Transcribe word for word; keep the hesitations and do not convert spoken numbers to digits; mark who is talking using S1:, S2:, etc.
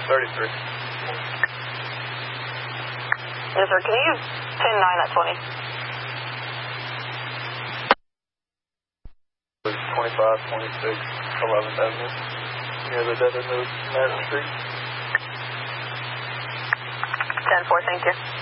S1: thirty-three.
S2: Yes, sir. Can you use ten nine at twenty?
S1: twenty-five, twenty-six, eleventh Avenue. Near the dead end of Madison Street.
S2: ten four, thank you.